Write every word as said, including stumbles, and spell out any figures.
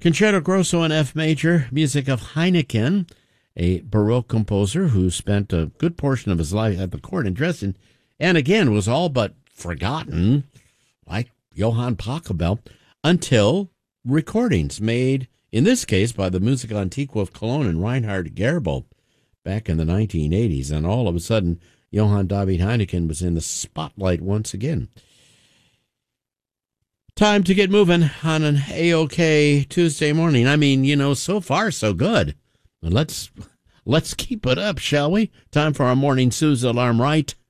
Concerto Grosso in F major, music of Heineken, a Baroque composer who spent a good portion of his life at the court in Dresden, and again was all but forgotten, like Johann Pachelbel, until recordings made, in this case, by the Musica Antiqua of Cologne and Reinhard Gerbel back in the nineteen eighties, and all of a sudden, Johann David Heineken was in the spotlight once again. Time to get moving on an A-OK Tuesday morning. I mean, you know, so far so good. Let's let's keep it up, shall we? Time for our morning snooze alarm right